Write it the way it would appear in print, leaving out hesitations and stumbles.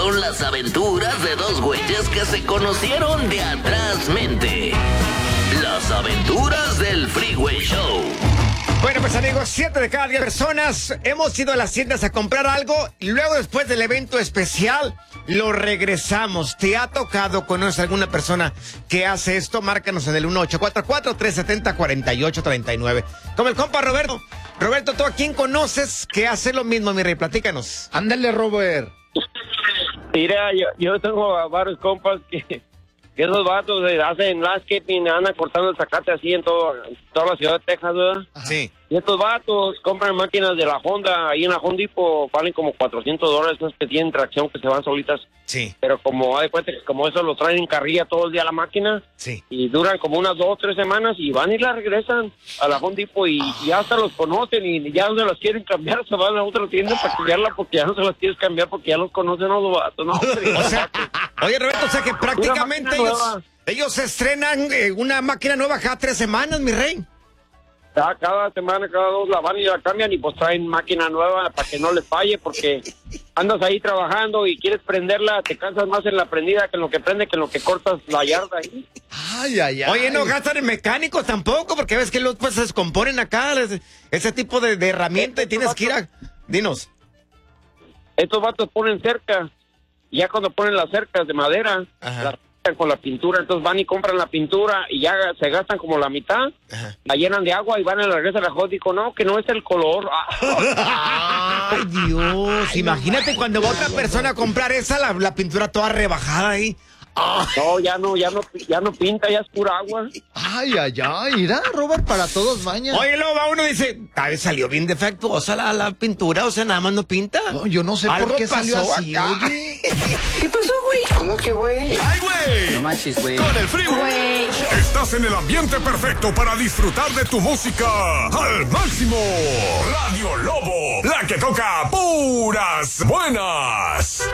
son las aventuras de dos güeyes que se conocieron de atrás mente. Las aventuras del Freeway Show. Bueno, pues amigos, 7 de cada 10 personas hemos ido a las tiendas a comprar algo y luego después del evento especial lo regresamos. ¿Te ha tocado, conocer alguna persona que hace esto? Márcanos en el 1844-370-4839. Como el compa Roberto. Roberto, ¿tú a quién conoces que hace lo mismo, mi rey? Platícanos. Ándale, Robert. Mira, yo tengo a varios compas que esos vatos hacen landscaping, andan cortando el zacate así en toda la ciudad de Texas, ¿verdad? Sí. Y estos vatos compran máquinas de la Honda, ahí en la Home Depot valen como $400, esas que tienen tracción, que se van solitas. Sí. Pero como, haz de cuenta que como eso lo traen en carrilla todo el día a la máquina, sí, y duran como unas 2 o 3 semanas y van y la regresan a la Home Depot y ya hasta los conocen y ya no se las quieren cambiar, se van a otra tienda para cambiarla porque ya no se las quieres cambiar porque ya los conocen a los vatos, ¿no? O sea, oye, Roberto, o sea que prácticamente ellos estrenan una máquina nueva cada 3 semanas, mi rey. Cada semana, cada 2 la van y la cambian y pues traen máquina nueva para que no les falle, porque andas ahí trabajando y quieres prenderla, te cansas más en la prendida que en lo que prende, que en lo que cortas la yarda ahí. Ay. Oye, no gastan en mecánicos tampoco, porque ves que los pues se descomponen acá, ese tipo de herramienta y tienes que ir a... Dinos. Estos vatos ponen cerca, y ya cuando ponen las cercas de madera, las con la pintura, entonces van y compran la pintura y ya se gastan como la mitad, la llenan de agua y van a la regresa a la Hot y digo, no, que no es el color. Ay, Dios, imagínate cuando va otra persona a comprar esa, la pintura toda rebajada ahí. No, ya no pinta, ya es pura agua. Ay, mira, Robert, para todos baña. Oye, luego va uno y dice, salió bien defectuosa la pintura, o sea, nada más no pinta. No, yo no sé por qué salió así, oye. ¿Qué pasó, güey? ¿Cómo que, güey? ¡Ay, güey! No manches, güey. Con el Freeway. Estás en el ambiente perfecto para disfrutar de tu música al máximo. Radio Lobo, la que toca puras buenas.